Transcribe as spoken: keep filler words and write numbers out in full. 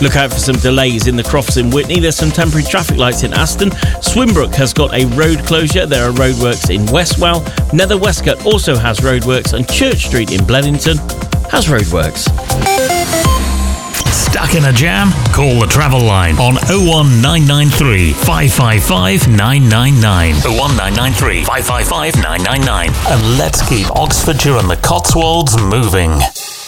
Look out for some delays in the Crofts in Witney. There's some temporary traffic lights in Aston. Swimbrook has got a road closure. There are roadworks in Westwell. Nether Westcott also has roadworks, and Church Street in Bledington has roadworks. Stuck in a jam? Call the travel line on oh one nine nine three, five five five, nine nine nine. oh one nine nine three, five five five, nine nine nine. And let's keep Oxfordshire and the Cotswolds moving.